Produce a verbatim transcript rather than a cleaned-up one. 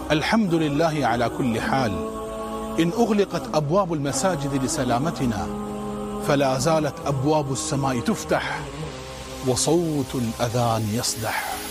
الحمد لله على كل حال. إن أغلقت أبواب المساجد لسلامتنا فلا زالت أبواب السماء تفتح وصوت الأذان يصدح.